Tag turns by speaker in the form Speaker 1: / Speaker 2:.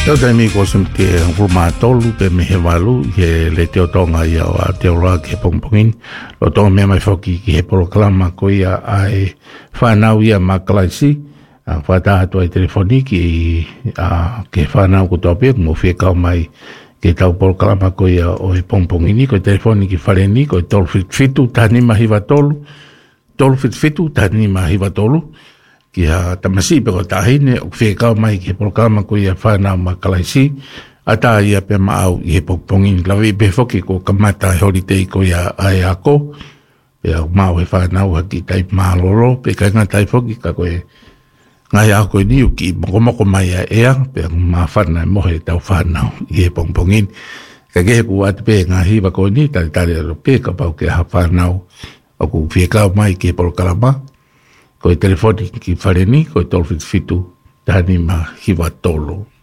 Speaker 1: Tau taimi ko sim te nguruma tolu pe me he walu he le te o tonga ia o a te ora ke pongpongin lo tonga mea mai foki ki he proklama ko ia ai whanau ia makalaisi a whata atu ai telefoniki ke whanau ko tope mo whiekau mai ke tau proklama ko ia o he pongpongini ko telefoniki whareni ko tolu fitu tani mahiwa tolu fitu tani mahiwa tolu kia tamasi pe ko tahine o whiekau mai ke programa ko ia whanau makalaisi ata ia pe maau i he pongpongin lawi pe foki ko kamata holiday ko ia ai ako pe mau he whanau haki tai maaloro pe kai ngatai foki ka koe ngai ako ni uki moko mai a ea pe ma whanau mohe tau whanau i he pongpongin ka kehe ku atu pe ngā hiwa ko ni tari alo pe ka pau ke ha whanau o ku whiekau mai ke programa ko telefoni ki whareni, ko tolwhit fitu, tani ma hiwa tolo.